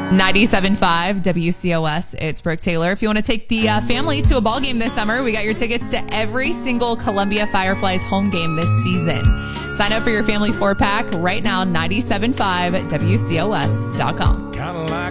97.5 WCOS. It's Brooke Taylor. If you want to take the family to a ball game this summer, we got your tickets to every single Columbia Fireflies home game this season. Sign up for your family 4-pack right now, 97.5WCOS.com.